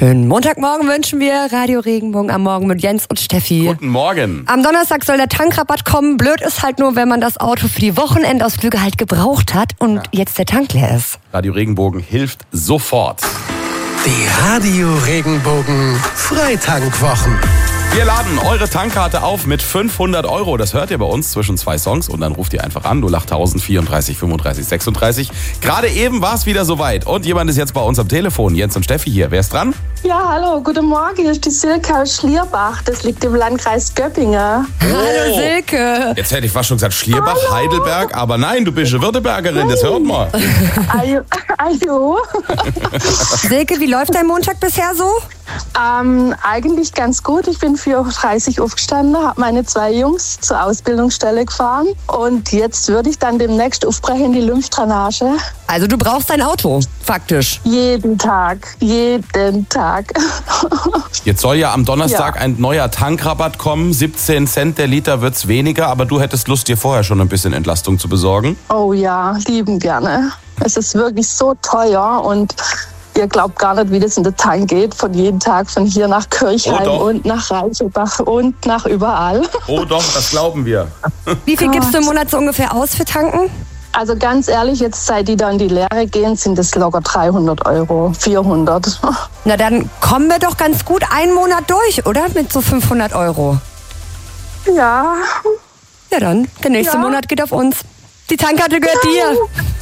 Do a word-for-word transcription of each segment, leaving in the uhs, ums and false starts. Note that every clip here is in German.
Schönen Montagmorgen wünschen wir. Radio Regenbogen am Morgen mit Jens und Steffi. Guten Morgen. Am Donnerstag soll der Tankrabatt kommen. Blöd ist halt nur, wenn man das Auto für die Wochenendausflüge halt gebraucht hat und ja. jetzt der Tank leer ist. Radio Regenbogen hilft sofort. Die Radio Regenbogen Freitankwochen. Wir laden eure Tankkarte auf mit fünfhundert Euro. Das hört ihr bei uns zwischen zwei Songs und dann ruft ihr einfach an. null acht tausend vierunddreißig fünfunddreißig sechsunddreißig. Gerade eben war es wieder soweit und jemand ist jetzt bei uns am Telefon. Jens und Steffi hier. Wer ist dran? Ja, hallo, guten Morgen. Hier ist die Silke aus Schlierbach. Das liegt im Landkreis Göppingen. Oh. Hallo Silke. Jetzt hätte ich fast schon gesagt Schlierbach, Hallo. Heidelberg. Aber nein, du bist eine Württembergerin. Das hört man. Ajo. Ajo. Silke, wie läuft dein Montag bisher so? Ähm, eigentlich ganz gut. Ich bin vier Uhr dreißig aufgestanden, habe meine zwei Jungs zur Ausbildungsstelle gefahren und jetzt würde ich dann demnächst aufbrechen in die Lymphdrainage. Also du brauchst dein Auto, faktisch. Jeden Tag, jeden Tag. Jetzt soll ja am Donnerstag Ja. ein neuer Tankrabatt kommen. siebzehn Cent der Liter wird's weniger, aber du hättest Lust, dir vorher schon ein bisschen Entlastung zu besorgen. Oh ja, lieben gerne. Es ist wirklich so teuer und ihr glaubt gar nicht, wie das in den Tank geht. Von jedem Tag, von hier nach Kirchheim Oh, doch. und nach Reichenbach und nach überall. Oh doch, das glauben wir. Wie viel Gott. gibst du im Monat so ungefähr aus für Tanken? Also ganz ehrlich, jetzt seit die da in die Lehre gehen, sind es locker dreihundert Euro, vierhundert. Na dann kommen wir doch ganz gut einen Monat durch, oder? Mit so fünfhundert Euro. Ja. Ja dann, der nächste Ja. Monat geht auf uns. Die Tankkarte gehört dir.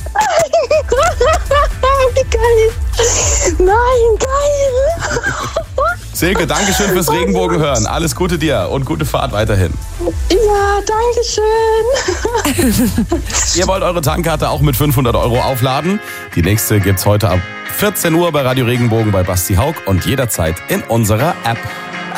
Wie geil. Nein, geil. Silke, danke schön fürs Regenbogen hören. Alles Gute dir und gute Fahrt weiterhin. Ja, danke schön. Ihr wollt eure Tankkarte auch mit fünfhundert Euro aufladen? Die nächste gibt's heute ab vierzehn Uhr bei Radio Regenbogen bei Basti Haug und jederzeit in unserer App.